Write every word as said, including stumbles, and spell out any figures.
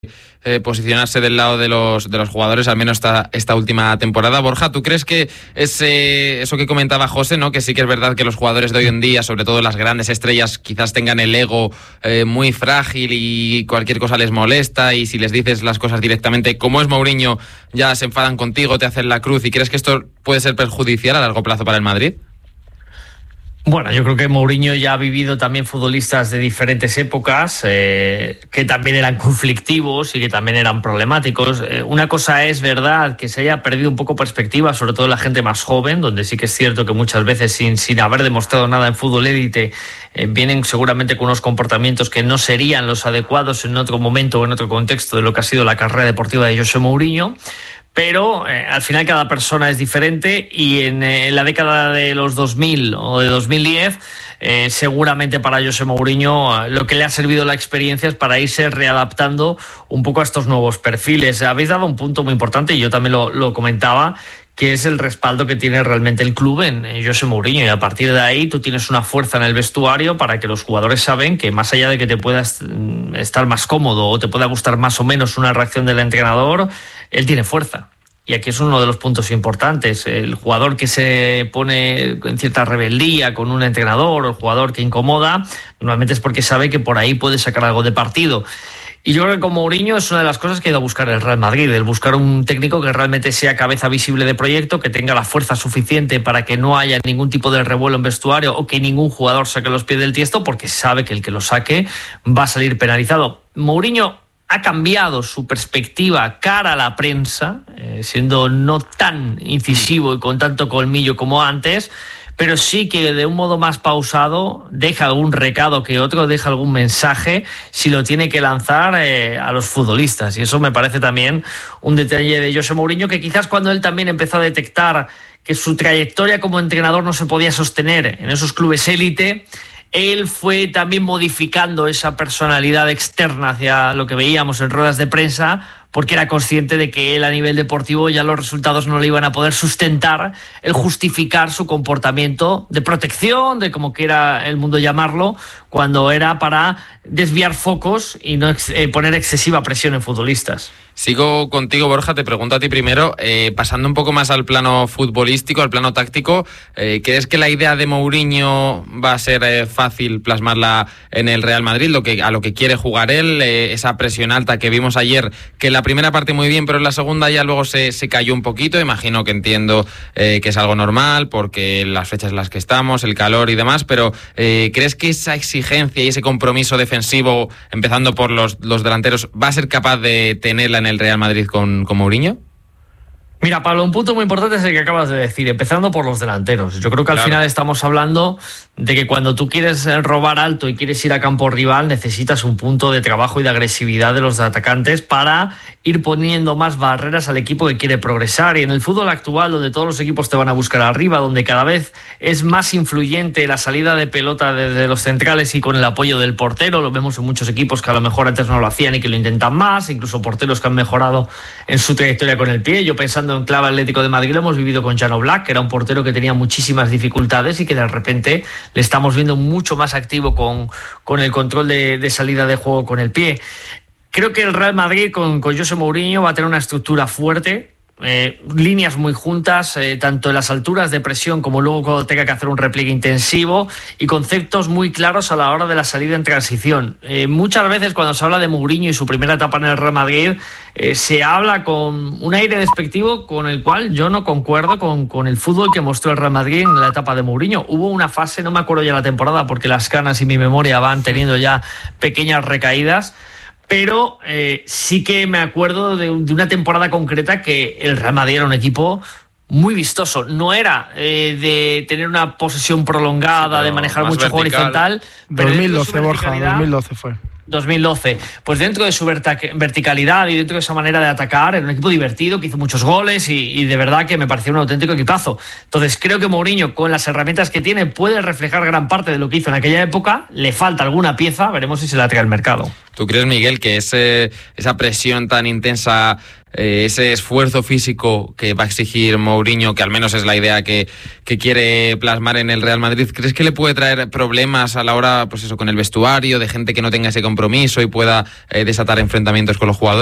Eh, posicionarse del lado de los de los jugadores, al menos esta, esta última temporada. Borja, ¿tú crees que ese, eso que comentaba José, ¿no? Que sí que es verdad que los jugadores de hoy en día, sobre todo las grandes estrellas, quizás tengan el ego eh, muy frágil y cualquier cosa les molesta, y si les dices las cosas directamente, como es Mourinho, ya se enfadan contigo, te hacen la cruz? ¿Y crees que esto puede ser perjudicial a largo plazo para el Madrid? Bueno, yo creo que Mourinho ya ha vivido también futbolistas de diferentes épocas eh, que también eran conflictivos y que también eran problemáticos. Eh, una cosa es verdad que se haya perdido un poco perspectiva, sobre todo la gente más joven, donde sí que es cierto que muchas veces sin, sin haber demostrado nada en fútbol élite eh, vienen seguramente con unos comportamientos que no serían los adecuados en otro momento o en otro contexto de lo que ha sido la carrera deportiva de José Mourinho. Pero eh, al final cada persona es diferente y en, eh, en la década de los dos mil o de dos mil diez eh, seguramente para José Mourinho eh, lo que le ha servido la experiencia es para irse readaptando un poco a estos nuevos perfiles. Habéis dado un punto muy importante y yo también lo, lo comentaba, que es el respaldo que tiene realmente el club en, en José Mourinho, y a partir de ahí tú tienes una fuerza en el vestuario para que los jugadores saben que más allá de que te puedas estar más cómodo o te pueda gustar más o menos una reacción del entrenador, él tiene fuerza. Y aquí es uno de los puntos importantes. El jugador que se pone en cierta rebeldía con un entrenador, o el jugador que incomoda, normalmente es porque sabe que por ahí puede sacar algo de partido. Y yo creo que con Mourinho es una de las cosas que ha ido a buscar el Real Madrid, el buscar un técnico que realmente sea cabeza visible de proyecto, que tenga la fuerza suficiente para que no haya ningún tipo de revuelo en vestuario o que ningún jugador saque los pies del tiesto, porque sabe que el que lo saque va a salir penalizado. Mourinho ha cambiado su perspectiva cara a la prensa, eh, siendo no tan incisivo y con tanto colmillo como antes, pero sí que de un modo más pausado deja algún recado que otro, deja algún mensaje si lo tiene que lanzar eh, a los futbolistas. Y eso me parece también un detalle de José Mourinho, que quizás cuando él también empezó a detectar que su trayectoria como entrenador no se podía sostener en esos clubes élite, él fue también modificando esa personalidad externa hacia lo que veíamos en ruedas de prensa, porque era consciente de que él a nivel deportivo ya los resultados no le iban a poder sustentar el justificar su comportamiento de protección, de como quiera el mundo llamarlo, cuando era para desviar focos y no ex- eh, poner excesiva presión en futbolistas. Sigo contigo, Borja, te pregunto a ti primero, eh, pasando un poco más al plano futbolístico, al plano táctico, eh, ¿crees que la idea de Mourinho va a ser eh, fácil plasmarla en el Real Madrid, lo que, a lo que quiere jugar él, eh, esa presión alta que vimos ayer, que en la primera parte muy bien, pero en la segunda ya luego se, se cayó un poquito? Imagino que entiendo eh, que es algo normal, porque las fechas en las que estamos, el calor y demás, pero eh, ¿crees que esa exigencia y ese compromiso defensivo, empezando por los, los delanteros, va a ser capaz de tenerla en el Real Madrid con, con Mourinho? Mira, Pablo, un punto muy importante es el que acabas de decir, empezando por los delanteros. Yo creo que al Claro. final estamos hablando de que cuando tú quieres robar alto y quieres ir a campo rival, necesitas un punto de trabajo y de agresividad de los atacantes para ir poniendo más barreras al equipo que quiere progresar. Y en el fútbol actual, donde todos los equipos te van a buscar arriba, donde cada vez es más influyente la salida de pelota desde los centrales y con el apoyo del portero, lo vemos en muchos equipos que a lo mejor antes no lo hacían y que lo intentan más, incluso porteros que han mejorado en su trayectoria con el pie. Yo pensando en clave Atlético de Madrid, lo hemos vivido con Jan Oblak, que era un portero que tenía muchísimas dificultades y que de repente le estamos viendo mucho más activo con, con el control de, de salida de juego con el pie. Creo que el Real Madrid con, con José Mourinho va a tener una estructura fuerte, eh, líneas muy juntas, eh, tanto en las alturas de presión como luego cuando tenga que hacer un repliegue intensivo, y conceptos muy claros a la hora de la salida en transición. Eh, muchas veces cuando se habla de Mourinho y su primera etapa en el Real Madrid, eh, se habla con un aire despectivo con el cual yo no concuerdo con, con el fútbol que mostró el Real Madrid en la etapa de Mourinho. Hubo una fase, no me acuerdo ya la temporada porque las canas y mi memoria van teniendo ya pequeñas recaídas, pero eh, sí que me acuerdo de, de una temporada concreta que el Real Madrid era un equipo muy vistoso. No era eh, de tener una posesión prolongada, sí, de manejar mucho juego horizontal. dos mil doce, Borja, dos mil doce fue. dos mil doce. Pues dentro de su verticalidad y dentro de esa manera de atacar, era un equipo divertido, que hizo muchos goles y, y de verdad que me pareció un auténtico equipazo. Entonces creo que Mourinho, con las herramientas que tiene, puede reflejar gran parte de lo que hizo en aquella época. Le falta alguna pieza, veremos si se la trae al mercado. ¿Tú crees, Miguel, que ese, esa presión tan intensa eh, ese esfuerzo físico que va a exigir Mourinho, que al menos es la idea que, que quiere plasmar en el Real Madrid, ¿crees que le puede traer problemas a la hora, pues eso, con el vestuario, de gente que no tenga ese compromiso y pueda eh, desatar enfrentamientos con los jugadores?